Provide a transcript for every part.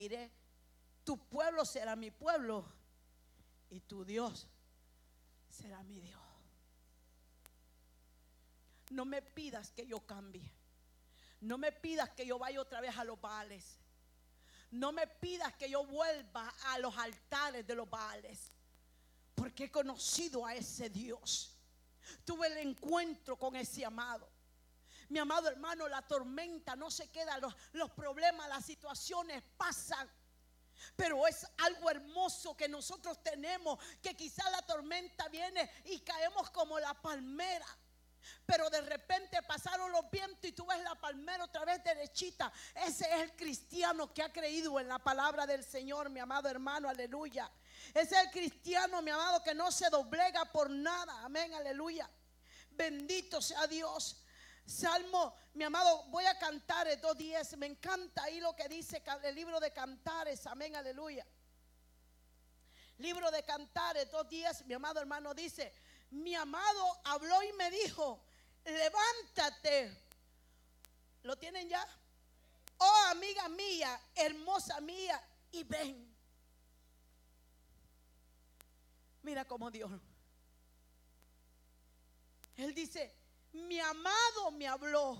diré, tu pueblo será mi pueblo y tu Dios será mi Dios. No me pidas que yo cambie. No me pidas que yo vaya otra vez a los Baales. No me pidas que yo vuelva a los altares de los Baales, porque he conocido a ese Dios. Tuve el encuentro con ese amado. Mi amado hermano, la tormenta no se queda, los problemas, las situaciones pasan. Pero es algo hermoso que nosotros tenemos, que quizá la tormenta viene y caemos como la palmera, pero de repente pasaron los vientos y tú ves la palmera otra vez derechita. Ese es el cristiano que ha creído en la palabra del Señor, mi amado hermano, aleluya. Ese es el cristiano, mi amado, que no se doblega por nada, amén, aleluya. Bendito sea Dios. Salmo, mi amado, voy a Cantares 2:10. Me encanta ahí lo que dice el libro de Cantares, amén, aleluya. Libro de Cantares 2:10, mi amado hermano, dice: mi amado habló y me dijo, levántate. ¿Lo tienen ya? Oh amiga mía, hermosa mía, y ven. Mira cómo Dios. Él dice, mi amado me habló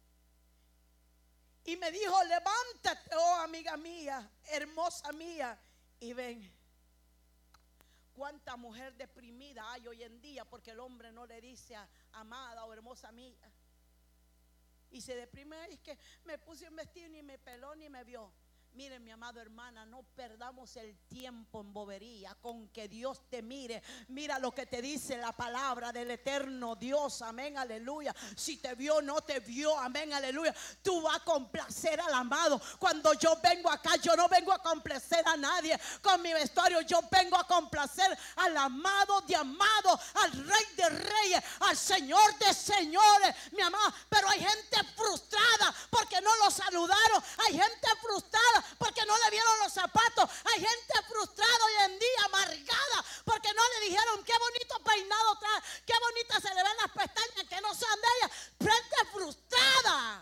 y me dijo, levántate, oh amiga mía, hermosa mía, y ven. Cuánta mujer deprimida hay hoy en día porque el hombre no le dice amada o hermosa mía, y se deprime. Es que me puse un vestido, ni me peló ni me vio. Miren, mi amada hermana, no perdamos el tiempo en bobería. Con que Dios te mire. Mira lo que te dice la palabra del eterno Dios, amén, aleluya. Si te vio, no te vio, amén, aleluya. Tú vas a complacer al amado. Cuando yo vengo acá, yo no vengo a complacer a nadie con mi vestuario. Yo vengo a complacer al amado de amados, al Rey de reyes, al Señor de señores, mi amado. Pero hay gente frustrada porque no lo saludaron. Hay gente frustrada porque no le vieron los zapatos. Hay gente frustrada hoy en día, amargada, porque no le dijeron qué bonito peinado trae, qué bonita se le ven las pestañas, que no sean de ella. Gente frustrada,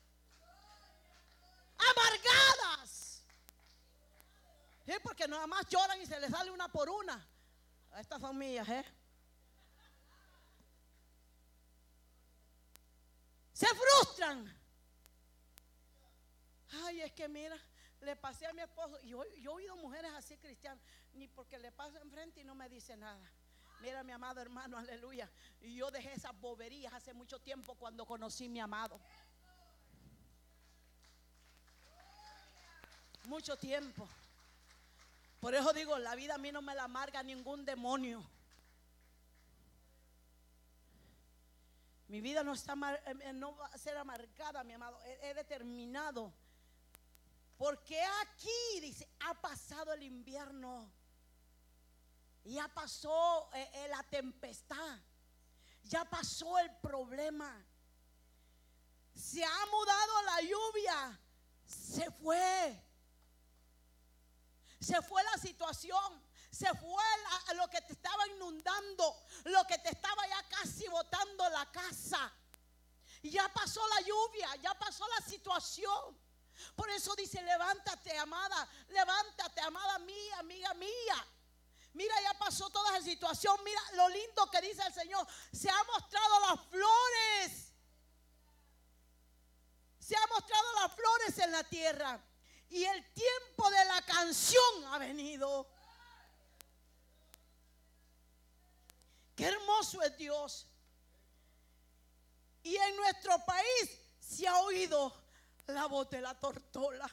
amargadas. Sí, porque nada más lloran y se les sale una por una. Estas son mías, se frustran. Ay, es que mira, le pasé a mi esposo, y yo he oído mujeres así cristianas, ni porque le paso enfrente y no me dice nada. Mira, mi amado hermano, aleluya. Y yo dejé esas boberías hace mucho tiempo cuando conocí a mi amado. Mucho tiempo. Por eso digo, la vida a mí no me la amarga ningún demonio. Mi vida no va a ser amargada, mi amado. He determinado. Porque aquí, dice, ha pasado el invierno. Ya pasó la tempestad. Ya pasó el problema. Se ha mudado la lluvia. Se fue. Se fue la situación. Se fue lo que te estaba inundando. Lo que te estaba ya casi botando la casa. Ya pasó la lluvia. Ya pasó la situación. Por eso dice, levántate, amada mía, amiga mía. Mira, ya pasó toda esa situación. Mira lo lindo que dice el Señor. Se han mostrado las flores. Se han mostrado las flores en la tierra. Y el tiempo de la canción ha venido. Qué hermoso es Dios. Y en nuestro país se ha oído la voz de la tortola.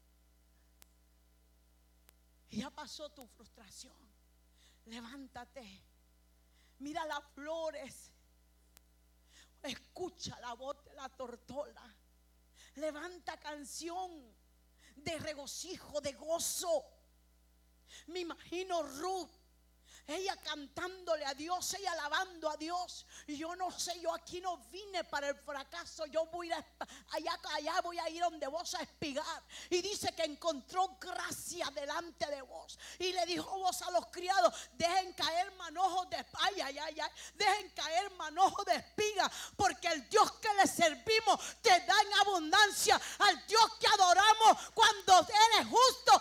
Y ya pasó tu frustración. Levántate. Mira las flores. Escucha la voz de la tortola. Levanta canción de regocijo, de gozo. Me imagino Ruth ella cantándole a Dios, ella alabando a Dios. Y yo no sé, yo aquí no vine para el fracaso. Yo voy allá voy a ir donde vos a espigar. Y dice que encontró gracia delante de vos. Y le dijo vos a los criados: dejen caer manojos de dejen caer manojos de espiga, porque el Dios que le servimos te da en abundancia. Al Dios que adoramos, cuando eres justo,